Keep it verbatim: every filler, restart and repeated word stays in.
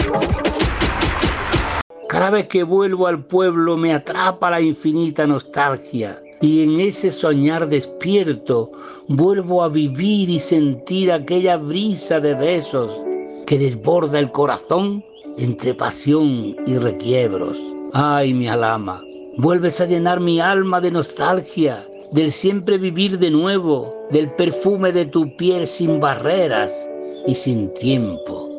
Cada vez que vuelvo al pueblo me atrapa la infinita nostalgia y en ese soñar despierto vuelvo a vivir y sentir aquella brisa de besos que desborda el corazón entre pasión y requiebros. Ay, mi alama, vuelves a llenar mi alma de nostalgia, del siempre vivir de nuevo, del perfume de tu piel sin barreras y sin tiempo.